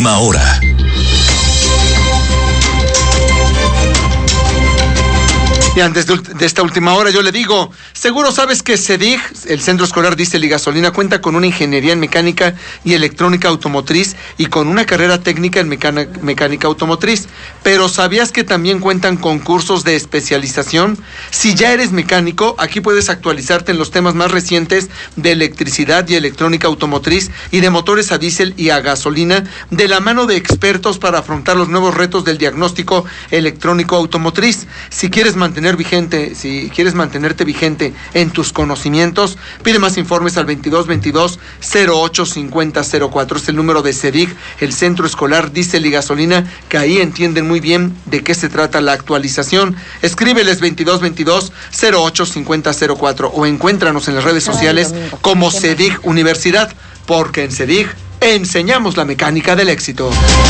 última hora. Y antes de esta última hora yo le digo, seguro sabes que CEDIG, el Centro Escolar Diésel y Gasolina, cuenta con una ingeniería en mecánica y electrónica automotriz y con una carrera técnica en mecánica automotriz. Pero ¿sabías que también cuentan con cursos de especialización? Si ya eres mecánico, aquí puedes actualizarte en los temas más recientes de electricidad y electrónica automotriz y de motores a diésel y a gasolina, de la mano de expertos para afrontar los nuevos retos del diagnóstico electrónico automotriz. Si quieres mantenerte vigente en tus conocimientos, pide más informes al 2222-085004. Es el número de CEDIG, el Centro Escolar Diésel y Gasolina, que ahí entienden muy bien de qué se trata la actualización. Escríbeles 2222-085004 o encuéntranos en las redes sociales como CEDIG Universidad, porque en CEDIG enseñamos la mecánica del éxito.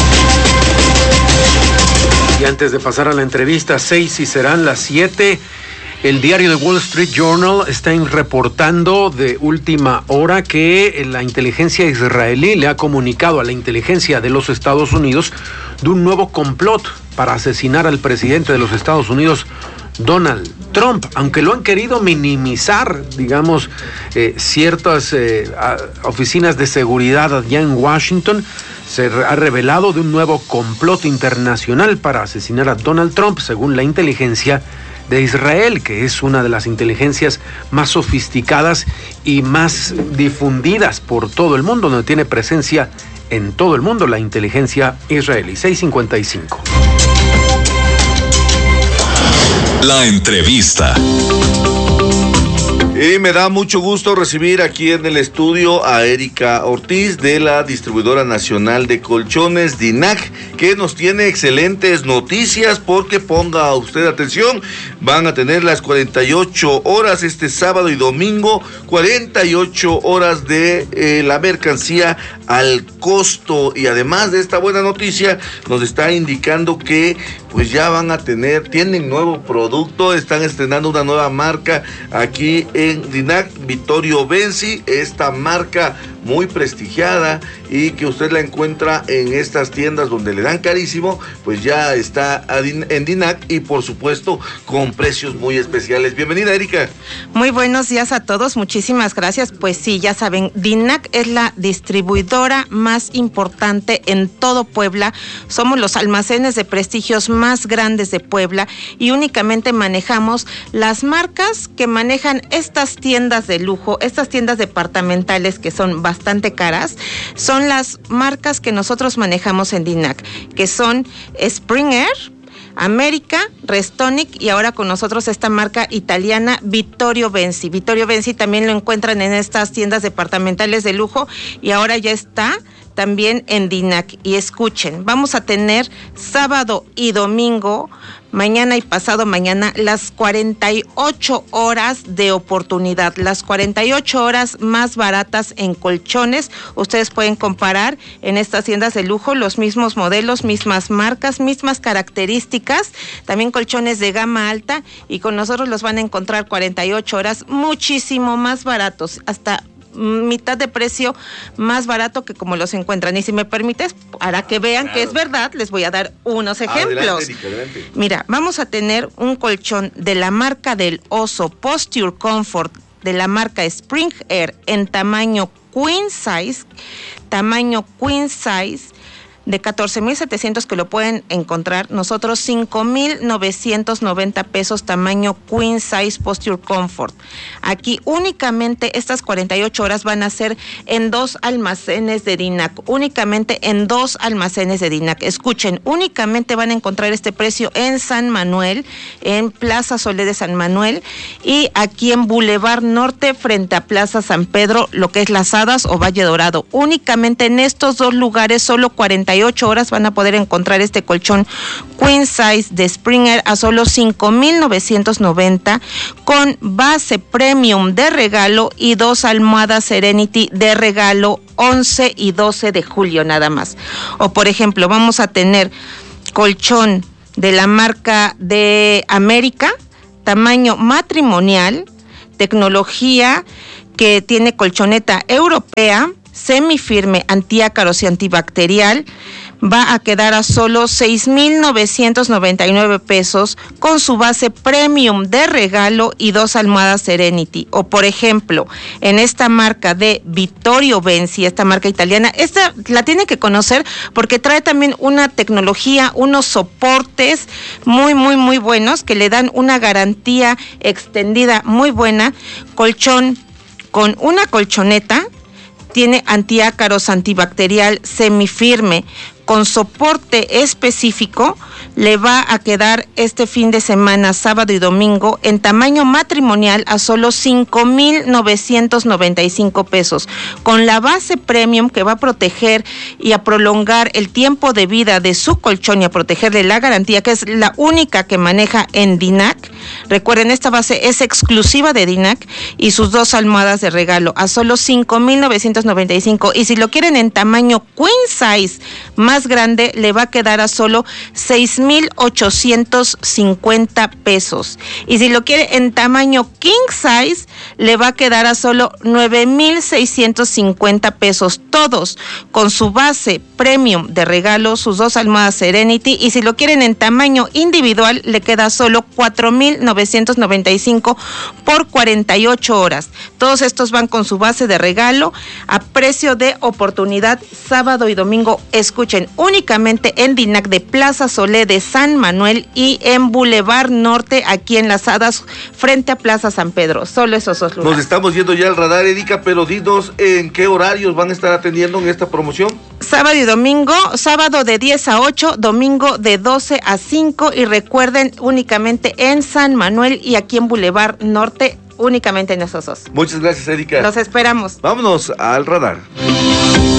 Y antes de pasar a la entrevista, 6 y serán las 7, el diario The Wall Street Journal está reportando de última hora que la inteligencia israelí le ha comunicado a la inteligencia de los Estados Unidos de un nuevo complot para asesinar al presidente de los Estados Unidos, Donald Trump, aunque lo han querido minimizar, digamos, ciertas oficinas de seguridad allá en Washington. Se ha revelado de un nuevo complot internacional para asesinar a Donald Trump, según la inteligencia de Israel, que es una de las inteligencias más sofisticadas y más difundidas por todo el mundo, donde tiene presencia en todo el mundo la inteligencia israelí. 6:55. La entrevista. Y me da mucho gusto recibir aquí en el estudio a Erika Ortiz de la Distribuidora Nacional de Colchones DINAC, que nos tiene excelentes noticias porque, ponga usted atención, van a tener las 48 horas este sábado y domingo, 48 horas de la mercancía al costo. Y además de esta buena noticia, nos está indicando que pues ya tienen nuevo producto, están estrenando una nueva marca aquí en DINAC, Vittorio Benzi, esta marca muy prestigiada y que usted la encuentra en estas tiendas donde le dan carísimo, pues ya está en DINAC y por supuesto con precios muy especiales. Bienvenida, Erika. Muy buenos días a todos, muchísimas gracias. Pues sí, ya saben, DINAC es la distribuidora más importante en todo Puebla. Somos los almacenes de prestigios más grandes de Puebla y únicamente manejamos las marcas que manejan estas tiendas de lujo, estas tiendas departamentales que son bastante caras. Son las marcas que nosotros manejamos en DINAC, que son Springer, América, Restonic y ahora con nosotros esta marca italiana Vittorio Benzi. Vittorio Benzi también lo encuentran en estas tiendas departamentales de lujo y ahora ya está también en DINAC. Y escuchen, vamos a tener sábado y domingo, mañana y pasado mañana, las 48 horas de oportunidad, las 48 horas más baratas en colchones. Ustedes pueden comparar en estas tiendas de lujo los mismos modelos, mismas marcas, mismas características, también colchones de gama alta, y con nosotros los van a encontrar 48 horas muchísimo más baratos, hasta mitad de precio más barato que como los encuentran. Y si me permites, para que vean que es verdad, les voy a dar unos ejemplos. Adelante. Mira, vamos a tener un colchón de la marca del Oso, Posture Comfort, de la marca Spring Air, en tamaño queen size, de 14,700 que lo pueden encontrar. Nosotros 5,990 pesos, tamaño queen size Posture Comfort. Aquí únicamente estas 48 horas van a ser en 2 almacenes de DINAC, únicamente en 2 almacenes de DINAC. Escuchen, únicamente van a encontrar este precio en San Manuel, en Plaza Solé de San Manuel, y aquí en Boulevard Norte, frente a Plaza San Pedro, lo que es Las Hadas o Valle Dorado. Únicamente en estos 2 lugares, solo 48 horas van a poder encontrar este colchón queen size de Springer a solo 5,990 con base premium de regalo y 2 almohadas Serenity de regalo 11 y 12 de julio nada más. O por ejemplo, vamos a tener colchón de la marca de América, tamaño matrimonial, tecnología que tiene colchoneta europea, semifirme, antiácaros y antibacterial, va a quedar a solo 6,999 pesos con su base premium de regalo y 2 almohadas Serenity. O por ejemplo, en esta marca de Vittorio Benzi, esta marca italiana, esta la tiene que conocer porque trae también una tecnología, unos soportes muy buenos que le dan una garantía extendida muy buena. Colchón con una colchoneta, tiene antiácaros, antibacterial, semifirme, con soporte específico. Le va a quedar este fin de semana, sábado y domingo, en tamaño matrimonial a solo 5,995 pesos. Con la base premium que va a proteger y a prolongar el tiempo de vida de su colchón y a protegerle la garantía, que es la única que maneja en Dinac. Recuerden, esta base es exclusiva de Dinac, y sus 2 almohadas de regalo a solo 5,995. Y si lo quieren en tamaño queen size más grande, le va a quedar a solo 6,850 pesos. Y si lo quiere en tamaño king size, le va a quedar a solo 9,650 pesos. Todos con su base premium de regalo, sus 2 almohadas Serenity. Y si lo quieren en tamaño individual, le queda solo 4,995 por 48 horas. Todos estos van con su base de regalo a precio de oportunidad, sábado y domingo. Escuchen, únicamente en Dinac de Plaza Solé de San Manuel y en Boulevard Norte, aquí en Las Hadas, frente a Plaza San Pedro. Solo esos 2 lugares. Nos estamos yendo ya al radar, Erika, pero dinos en qué horarios van a estar atendiendo en esta promoción. Sábado y domingo, sábado de 10 a 8, domingo de 12 a 5, y recuerden, únicamente en San Manuel y aquí en Boulevard Norte, únicamente en esos 2. Muchas gracias, Erika. Los esperamos. Vámonos al radar.